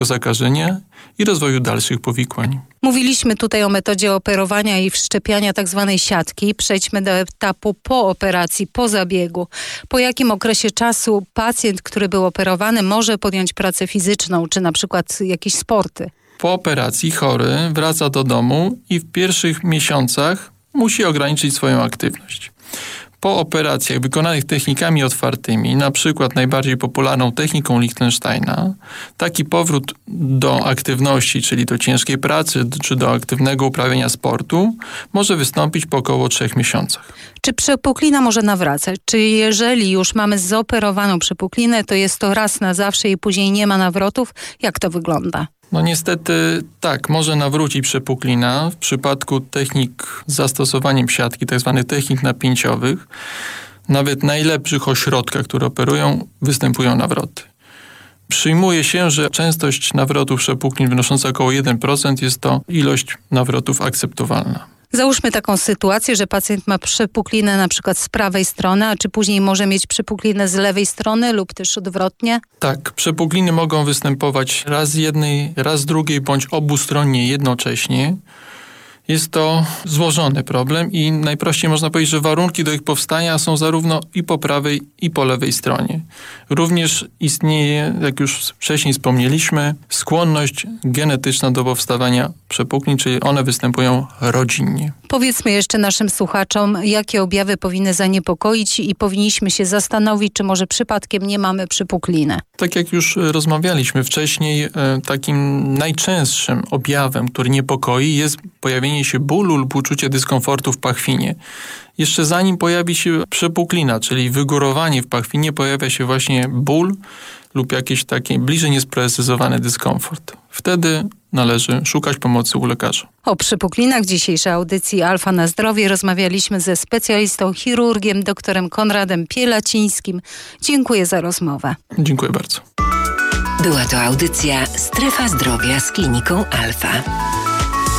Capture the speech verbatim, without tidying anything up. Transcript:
zakażenia i rozwoju dalszych powikłań. Mówiliśmy tutaj o metodzie operowania i wszczepiania tak zwanej siatki. Przejdźmy do etapu po operacji, po zabiegu. Po jakim okresie czasu pacjent, który był operowany, może podjąć pracę fizyczną, czy na przykład jakieś sporty? Po operacji chory wraca do domu i w pierwszych miesiącach musi ograniczyć swoją aktywność. Po operacjach wykonanych technikami otwartymi, na przykład najbardziej popularną techniką Lichtensteina, taki powrót do aktywności, czyli do ciężkiej pracy czy do aktywnego uprawiania sportu, może wystąpić po około trzech miesiącach. Czy przepuklina może nawracać? Czy jeżeli już mamy zoperowaną przepuklinę, to jest to raz na zawsze i później nie ma nawrotów? Jak to wygląda? No niestety tak, może nawrócić przepuklina w przypadku technik z zastosowaniem siatki, tzw. technik napięciowych. Nawet najlepszych ośrodkach, które operują, występują nawroty. Przyjmuje się, że częstość nawrotów przepuklin wynosząca około jeden procent jest to ilość nawrotów akceptowalna. Załóżmy taką sytuację, że pacjent ma przepuklinę na przykład z prawej strony, a czy później może mieć przepuklinę z lewej strony lub też odwrotnie? Tak, przepukliny mogą występować raz z jednej, raz z drugiej bądź obustronnie jednocześnie. Jest to złożony problem i najprościej można powiedzieć, że warunki do ich powstania są zarówno i po prawej, i po lewej stronie. Również istnieje, jak już wcześniej wspomnieliśmy, skłonność genetyczna do powstawania przepuklin, czyli one występują rodzinnie. Powiedzmy jeszcze naszym słuchaczom, jakie objawy powinny zaniepokoić i powinniśmy się zastanowić, czy może przypadkiem nie mamy przepukliny. Tak jak już rozmawialiśmy wcześniej, takim najczęstszym objawem, który niepokoi, jest pojawienie się bólu lub uczucie dyskomfortu w pachwinie. Jeszcze zanim pojawi się przepuklina, czyli wygórowanie w pachwinie, pojawia się właśnie ból lub jakiś taki bliżej niesprecyzowany dyskomfort. Wtedy należy szukać pomocy u lekarza. O przepuklinach w dzisiejszej audycji Alfa na Zdrowie rozmawialiśmy ze specjalistą chirurgiem, doktorem Konradem Pielacińskim. Dziękuję za rozmowę. Dziękuję bardzo. Była to audycja Strefa Zdrowia z kliniką Alfa.